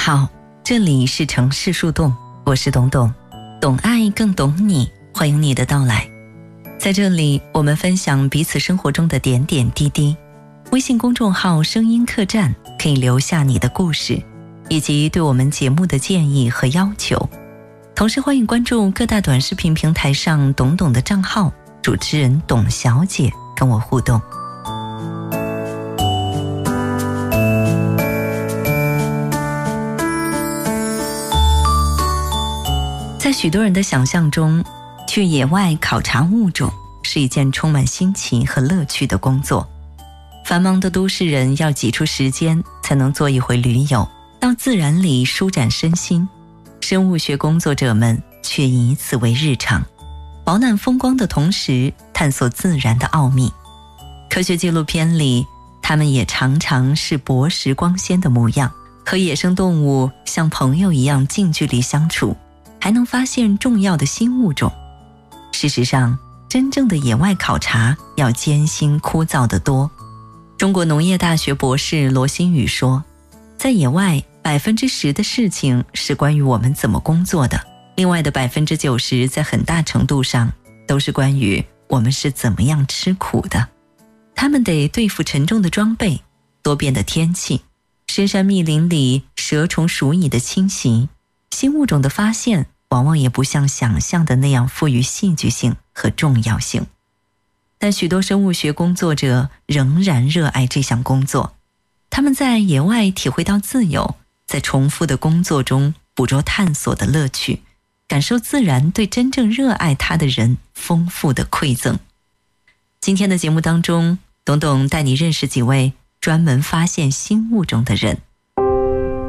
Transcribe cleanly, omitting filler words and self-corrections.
好，这里是城市树洞，我是董董，懂爱更懂你，欢迎你的到来。在这里，我们分享彼此生活中的点点滴滴。微信公众号声音客栈可以留下你的故事，以及对我们节目的建议和要求。同时欢迎关注各大短视频平台上董董的账号，主持人董小姐跟我互动。在许多人的想象中，去野外考察物种是一件充满新奇和乐趣的工作。繁忙的都市人要挤出时间才能做一回驴友，到自然里舒展身心。生物学工作者们却以此为日常，饱览风光的同时探索自然的奥秘。科学纪录片里，他们也常常是博识光鲜的模样，和野生动物像朋友一样近距离相处，还能发现重要的新物种。事实上，真正的野外考察要艰辛枯燥得多。中国农业大学博士罗新宇说，在野外10%的事情是关于我们怎么工作的，另外的90%在很大程度上都是关于我们是怎么样吃苦的。他们得对付沉重的装备、多变的天气、深山密林里蛇虫鼠蚁的侵袭，新物种的发现往往也不像想象的那样富于戏剧性和重要性。但许多生物学工作者仍然热爱这项工作，他们在野外体会到自由，在重复的工作中捕捉探索的乐趣，感受自然对真正热爱它的人丰富的馈赠。今天的节目当中，董董带你认识几位专门发现新物种的人。